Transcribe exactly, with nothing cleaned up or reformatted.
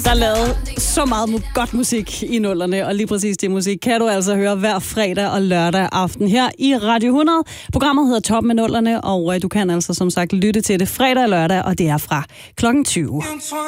Der er lavet så meget mu- godt musik i nullerne, og lige præcis det musik kan du altså høre hver fredag og lørdag aften her i Radio hundrede. Programmet hedder Top med nullerne, og du kan altså som sagt lytte til det fredag og lørdag, og det er fra klokken tyve.